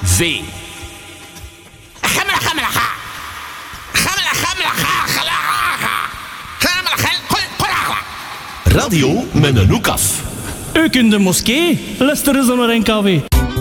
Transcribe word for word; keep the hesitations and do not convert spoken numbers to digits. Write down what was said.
V. Gamla, gamla, ga. Gamla, gamla, ga, gala, ga. Gamla, gel, kol, kola. Radio met een hoek af. Ook in de moskee, luisteren ze naar N K W.